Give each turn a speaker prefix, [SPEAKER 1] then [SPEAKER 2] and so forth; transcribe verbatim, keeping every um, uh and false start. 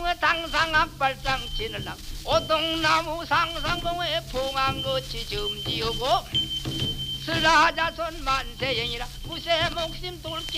[SPEAKER 1] 당상 앞발상 지늘랑 오동나무 상상봉에 봉황거치 점지하고 슬라자손 만세행이라 무쇠 목심 돌기